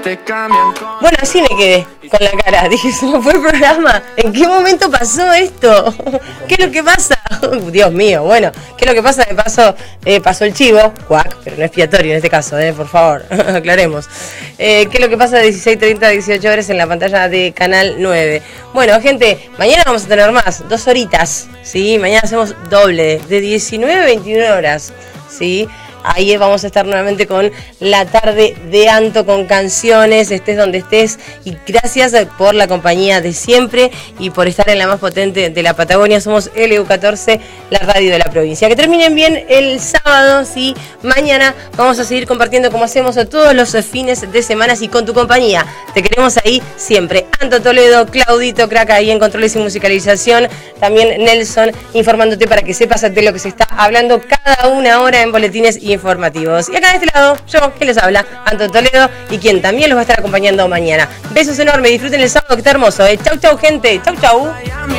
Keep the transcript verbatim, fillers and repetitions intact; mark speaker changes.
Speaker 1: Bueno, así me quedé con la cara. Dije, se me fue el programa. ¿En qué momento pasó esto? ¿Qué es lo que pasa? Dios mío, bueno, ¿qué es lo que pasa? De paso, eh, pasó el chivo, cuac, pero no es expiatorio en este caso, eh, por favor, aclaremos. Eh, ¿Qué es lo que pasa de dieciséis treinta a dieciocho horas en la pantalla de Canal nueve? Bueno, gente, mañana vamos a tener más, dos horitas, ¿sí? Mañana hacemos doble, de diecinueve a veintiuna horas, ¿sí? Ahí vamos a estar nuevamente con la tarde de Anto, con canciones, estés donde estés. Y gracias por la compañía de siempre y por estar en la más potente de la Patagonia. Somos L U catorce, la radio de la provincia. Que terminen bien el sábado, ¿sí? Mañana vamos a seguir compartiendo como hacemos todos los fines de semana y con tu compañía. Te queremos ahí siempre. Anto Toledo, Claudito, crack ahí en controles y musicalización. También Nelson informándote para que sepas de lo que se está hablando cada una hora en boletines y informativos. Y acá de este lado, yo, que les habla, Anto Toledo, y quien también los va a estar acompañando mañana. Besos enormes, disfruten el sábado que está hermoso, ¿eh? Chau, chau, gente. Chau, chau.